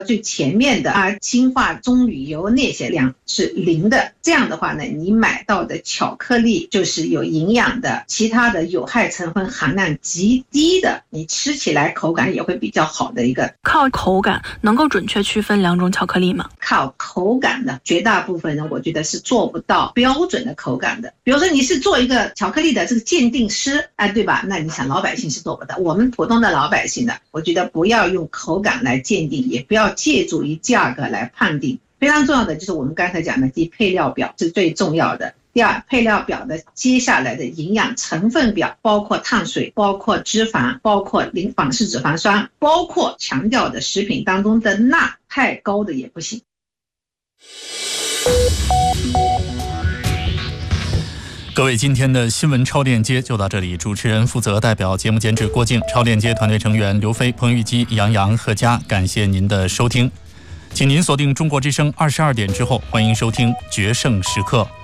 最前面的氢化棕榈油那些量是0的，这样的话呢，你买到的巧克力就是有营养的，其他的有害成分含量极低的，你吃起来口感也会比较好的一个。 靠口感能够准确区分2种巧克力吗？ 靠口感的绝大部分人我觉得是做不到标准的口感的。比如说你是做一个巧克力的这个鉴定师，对吧？那你想老百姓是做不到，我们普通的老百姓的，我觉得不要用口感来鉴定，也不要借助于价格来判定。非常重要的就是我们刚才讲的第一，配料表是最重要的。第二，配料表的接下来的营养成分表，包括碳水，包括脂肪，包括仿式脂肪酸，包括强调的食品当中的钠，太高的也不行。 各位，今天的新闻超链接就到这里，主持人负责代表节目监制郭靖，超链接团队成员刘飞、彭玉基、杨洋、贺佳，感谢您的收听，请您锁定中国之声22点之后，欢迎收听决胜时刻。